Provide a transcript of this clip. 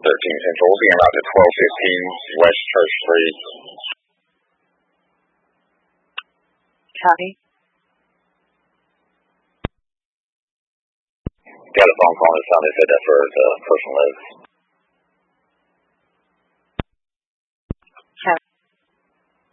Central. We'll be around at 1215 West Church Street. Copy. Got a phone call this time. They said that for personal notes.